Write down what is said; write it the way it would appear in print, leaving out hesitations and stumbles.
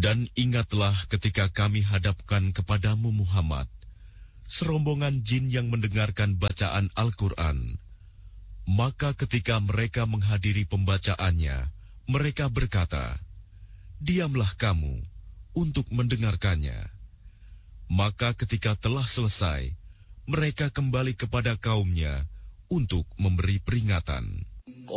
Dan ingatlah ketika kami hadapkan kepadamu Muhammad serombongan jin yang mendengarkan bacaan Al-Quran. Maka ketika mereka menghadiri pembacaannya, mereka berkata, "Diamlah kamu untuk mendengarkannya." Maka ketika telah selesai, mereka kembali kepada kaumnya untuk memberi peringatan.